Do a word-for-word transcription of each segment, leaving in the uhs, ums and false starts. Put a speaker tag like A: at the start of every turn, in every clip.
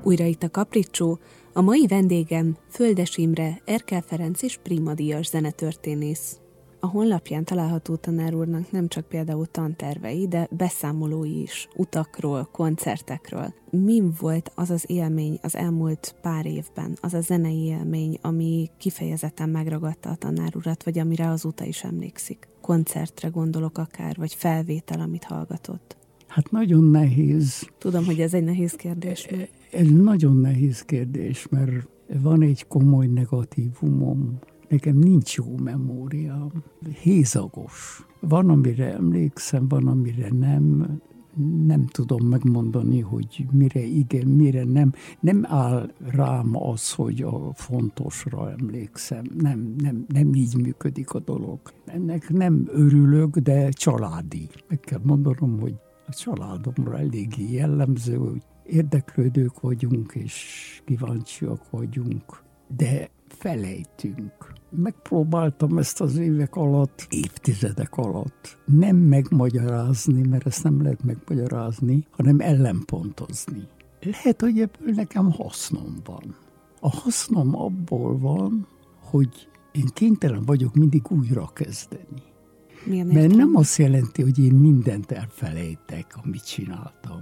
A: Újra itt a Capriccio, a mai vendégem Földes Imre, Erkel Ferenc és Prima díjas zenetörténész. A honlapján található tanár úrnak nem csak például tantervei, de beszámolói is, utakról, koncertekről. Mi volt az az élmény az elmúlt pár évben, az a zenei élmény, ami kifejezetten megragadta a tanár urat, vagy amire azóta is emlékszik? Koncertre gondolok akár, vagy felvétel, amit hallgatott.
B: Hát nagyon nehéz.
A: Tudom, hogy ez egy nehéz kérdés. Mert...
B: Ez nagyon nehéz kérdés, mert van egy komoly negatívumom. Nekem nincs jó memóriám. Hézagos. Van, amire emlékszem, van, amire nem. Nem tudom megmondani, hogy mire igen, mire nem. Nem áll rám az, hogy a fontosra emlékszem. Nem, nem, nem így működik a dolog. Ennek nem örülök, de családi. Meg kell mondanom, hogy a családomra eléggé jellemző, hogy érdeklődők vagyunk, és kíváncsiak vagyunk, de felejtünk. Megpróbáltam ezt az évek alatt, évtizedek alatt nem megmagyarázni, mert ezt nem lehet megmagyarázni, hanem ellenpontozni. Lehet, hogy ebből nekem hasznom van. A hasznom abból van, hogy én kénytelen vagyok mindig újra kezdeni.
A: Milyen
B: Mert értem? Nem azt jelenti, hogy én mindent elfelejtek, amit csináltam,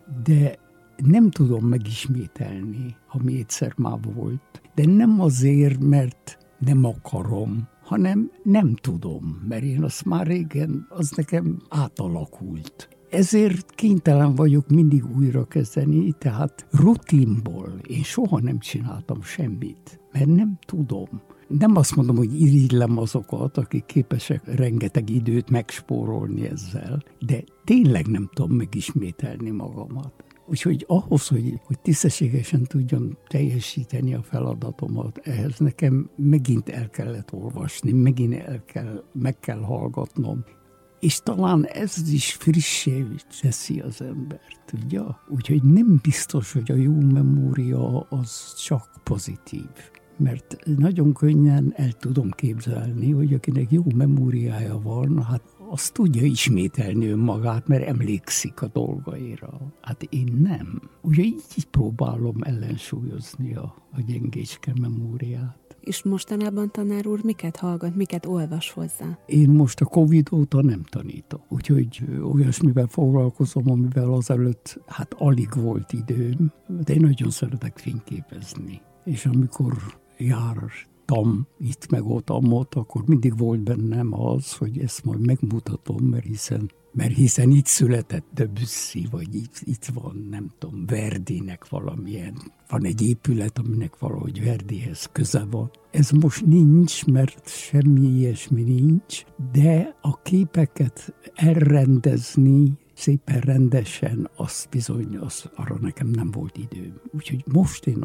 B: de nem tudom megismételni, ami egyszer már volt. De nem azért, mert nem akarom, hanem nem tudom, mert én azt már régen, az nekem átalakult. Ezért kénytelen vagyok mindig újra kezdeni, tehát rutinból én soha nem csináltam semmit, mert nem tudom. Nem azt mondom, hogy irigylem azokat, akik képesek rengeteg időt megspórolni ezzel, de tényleg nem tudom megismételni magamat. Úgyhogy ahhoz, hogy, hogy tisztességesen tudjam teljesíteni a feladatomat, ehhez nekem megint el kellett olvasni, megint el kell, meg kell hallgatnom. És talán ez is frissé teszi az embert, tudja? Úgyhogy nem biztos, hogy a jó memória az csak pozitív. Mert nagyon könnyen el tudom képzelni, hogy akinek jó memóriája van, hát azt tudja ismételni önmagát, mert emlékszik a dolgaira. Hát én nem. Úgyhogy így próbálom ellensúlyozni a, a gyengécske memóriát.
A: És mostanában, tanár úr, miket hallgat, miket olvas hozzá?
B: Én most a Covid óta nem tanítok. Úgyhogy olyasmivel foglalkozom, amivel azelőtt hát alig volt időm, de én nagyon szeretek fényképezni. És amikor jártam itt meg ott, amott, akkor mindig volt bennem az, hogy ezt majd megmutatom, mert hiszen, mert hiszen itt született Debussy, vagy itt, itt van, nem tudom, Verdinek valamilyen, van egy épület, aminek valahogy Verdihez köze van. Ez most nincs, mert semmi ilyesmi nincs, de a képeket elrendezni, szépen rendesen, azt bizony, az, arra nekem nem volt időm. Úgyhogy most én